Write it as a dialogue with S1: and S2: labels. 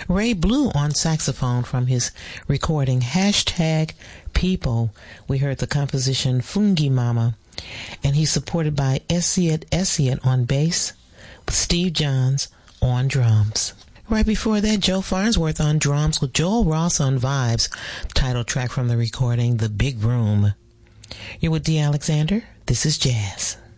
S1: Ray Blue on saxophone from his recording #People. We heard the composition Fungi Mama, and he's supported by Essiet on bass with Steve Johns on drums. Right before that, Joe Farnsworth on drums with Joel Ross on vibes, title track from the recording The Big Room. You're with Dee Alexander. This is Jazz.